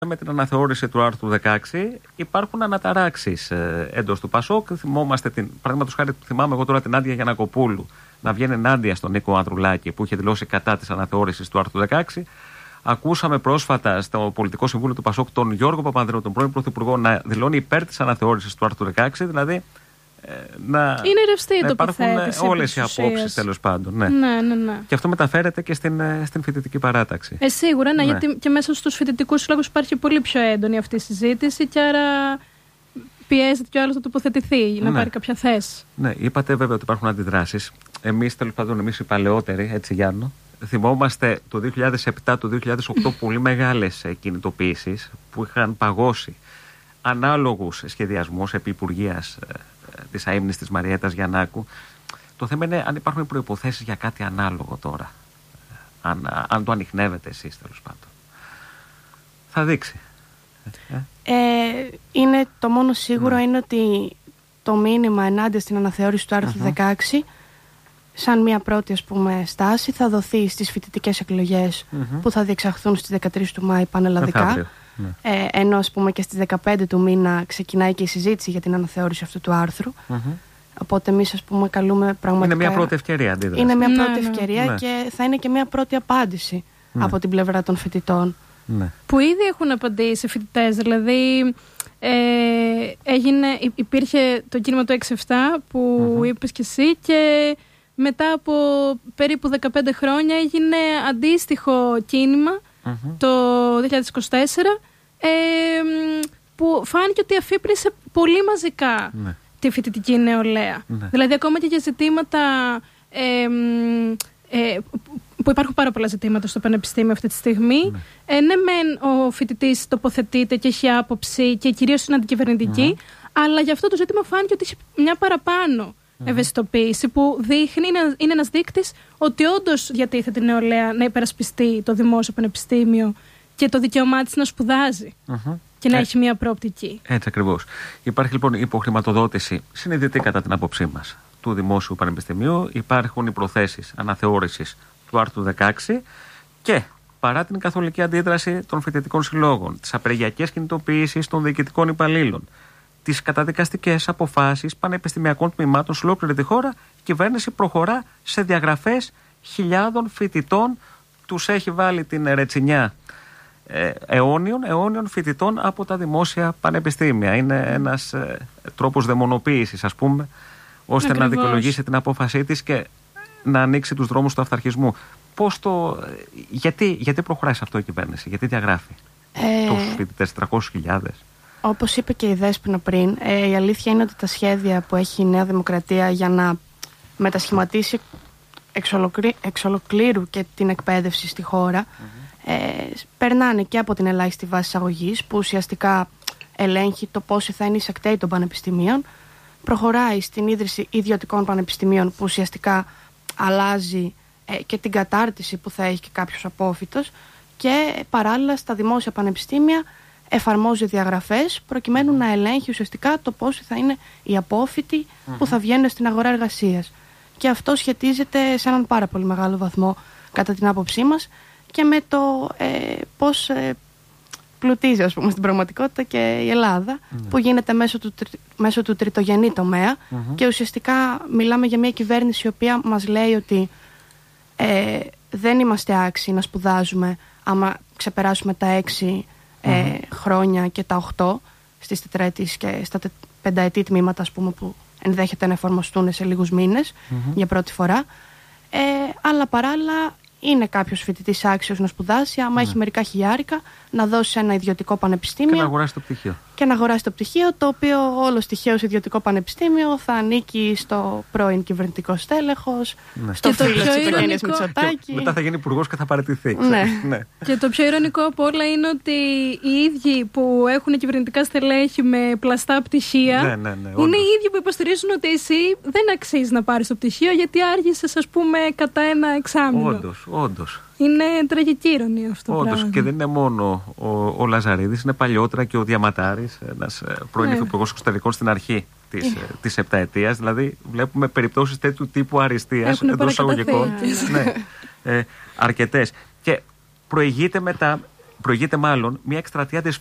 Με την αναθεώρηση του άρθρου 16 υπάρχουν αναταράξεις εντός του ΠΑΣΟΚ. Θυμόμαστε παραδείγματος χάρη, θυμάμαι εγώ τώρα την Νάντια Γιαννακοπούλου να βγαίνει ενάντια στον Νίκο Ανδρουλάκη που είχε δηλώσει κατά της αναθεώρησης του άρθρου 16. Ακούσαμε πρόσφατα στο Πολιτικό Συμβούλιο του ΠΑΣΟΚ τον Γιώργο Παπανδρέου, τον πρώην Πρωθυπουργό, να δηλώνει υπέρ της αναθεώρησης του άρθρου 16. Δηλαδή να υπάρχουν όλες οι απόψεις τέλος πάντων. Ναι. Και αυτό μεταφέρεται και στην φοιτητική παράταξη. Σίγουρα, ναι, γιατί και μέσα στους φοιτητικούς συλλόγους υπάρχει πολύ πιο έντονη αυτή η συζήτηση και άρα πιέζεται και ο άλλος να τοποθετηθεί, να πάρει κάποια θέση. Ναι, είπατε βέβαια ότι υπάρχουν αντιδράσεις. Εμείς τέλος πάντων, εμείς οι παλαιότεροι, έτσι Γιάννο, θυμόμαστε το 2007, το 2008 πολύ μεγάλες κινητοποιήσεις που είχαν παγώσει ανάλογους σχεδιασμούς επί Υπουργείας της αείμνης της Μαριέτας Γιαννάκου. Το θέμα είναι αν υπάρχουν προϋποθέσεις για κάτι ανάλογο τώρα. Αν το ανιχνεύετε εσείς τέλος πάντων. Θα δείξει. Είναι το μόνο σίγουρο είναι ότι το μήνυμα ενάντια στην αναθεώρηση του άρθρου 16 σαν μια πρώτη στάση θα δοθεί στις φοιτητικές εκλογές που θα διεξαχθούν στις 13 του Μάη πανελλαδικά. Ενώ και στις 15 του μήνα ξεκινάει και η συζήτηση για την αναθεώρηση αυτού του άρθρου. Οπότε εμείς καλούμε πραγματικά. Είναι μια πρώτη ευκαιρία αντίδραση. Είναι μια πρώτη ευκαιρία και θα είναι και μια πρώτη απάντηση από την πλευρά των φοιτητών. Που ήδη έχουν απαντήσει φοιτητές. Δηλαδή υπήρχε το κίνημα του 6-7 που είπες και εσύ και μετά από περίπου 15 χρόνια έγινε αντίστοιχο κίνημα το 2024 που φάνηκε ότι αφύπνισε πολύ μαζικά τη φοιτητική νεολαία. Δηλαδή ακόμα και για ζητήματα που υπάρχουν πάρα πολλά ζητήματα στο πανεπιστήμιο αυτή τη στιγμή. Ναι, μεν ο φοιτητής τοποθετείται και έχει άποψη και κυρίως είναι αντικυβερνητική, αλλά για αυτό το ζήτημα φάνηκε ότι έχει μια παραπάνω ευαισθητοποίηση που δείχνει, είναι ένας δείκτης ότι όντως διατίθεται η νεολαία να υπερασπιστεί το δημόσιο πανεπιστήμιο και το δικαίωμά της να σπουδάζει και να έχει μια προοπτική. Έτσι ακριβώς. Υπάρχει λοιπόν υποχρηματοδότηση συνειδητή κατά την άποψή μας του δημόσιου πανεπιστημίου. Υπάρχουν οι προθέσεις αναθεώρησης του άρθρου 16 και παρά την καθολική αντίδραση των φοιτητικών συλλόγων, τις απεργιακές κινητοποιήσεις των διοικητικών υπαλλήλων, τις καταδικαστικές αποφάσεις πανεπιστημιακών τμήματων σε ολόκληρη τη χώρα, η κυβέρνηση προχωρά σε διαγραφές χιλιάδων φοιτητών. Τους έχει βάλει την ρετσινιά αιώνιων φοιτητών από τα δημόσια πανεπιστήμια. Είναι ένας τρόπος δαιμονοποίησης, ας πούμε, ώστε να δικαιολογήσει την απόφασή της και να ανοίξει τους δρόμους του αυταρχισμού. Γιατί προχωράει σε αυτό η κυβέρνηση, γιατί διαγράφει τόσους φοιτητές, 300.000? Όπως είπε και η Δέσποινα πριν, η αλήθεια είναι ότι τα σχέδια που έχει η Νέα Δημοκρατία για να μετασχηματίσει εξ ολοκλήρου και την εκπαίδευση στη χώρα περνάνε και από την ελάχιστη βάση εισαγωγής που ουσιαστικά ελέγχει το πόσοι θα είναι οι σακτέοι των πανεπιστημίων, προχωράει στην ίδρυση ιδιωτικών πανεπιστημίων που ουσιαστικά αλλάζει και την κατάρτιση που θα έχει και κάποιος απόφοιτος και παράλληλα στα δημόσια πανεπιστήμια εφαρμόζει διαγραφές προκειμένου να ελέγχει ουσιαστικά το πόσοι θα είναι οι απόφοιτοι που θα βγαίνουν στην αγορά εργασίας. Και αυτό σχετίζεται σε έναν πάρα πολύ μεγάλο βαθμό, κατά την άποψή μας, και με το πώς πλουτίζει, ας πούμε, στην πραγματικότητα και η Ελλάδα, που γίνεται μέσω του τριτογενή τομέα και ουσιαστικά μιλάμε για μια κυβέρνηση η οποία μας λέει ότι δεν είμαστε άξιοι να σπουδάζουμε άμα ξεπεράσουμε τα 6 χρόνια και τα 8 στις τετραετής και στα πενταετή τμήματα, ας πούμε, που ενδέχεται να εφαρμοστούν σε λίγους μήνες για πρώτη φορά, αλλά παράλληλα είναι κάποιος φοιτητής άξιος να σπουδάσει άμα έχει μερικά χιλιάρικα, να δώσει ένα ιδιωτικό πανεπιστήμιο και να αγοράσει το πτυχίο. Το οποίο όλο στοιχείο σε ιδιωτικό πανεπιστήμιο θα ανήκει στο πρώην κυβερνητικό στέλεχος, στο φίλο της οικογένειας Μητσοτάκη. Μετά θα γίνει υπουργός και θα παραιτηθεί. Ναι. Και το πιο ειρωνικό από όλα είναι ότι οι ίδιοι που έχουν κυβερνητικά στελέχη με πλαστά πτυχία είναι οι ίδιοι που υποστηρίζουν ότι εσύ δεν αξίζει να πάρεις το πτυχίο γιατί άργησες, ας πούμε, κατά ένα εξάμηνο. Όντως. Είναι τραγική ηρωνία αυτό. Όντως, και δεν είναι μόνο ο Λαζαρίδης, είναι παλιότερα και ο Διαματάρης, ένας πρώην υφυπουργός εξωτερικών στην αρχή της επταετίας. Δηλαδή, βλέπουμε περιπτώσεις τέτοιου τύπου αριστείας εντός εισαγωγικών. Αρκετές. Και προηγείται μετά προηγείται μάλλον μια εκστρατεία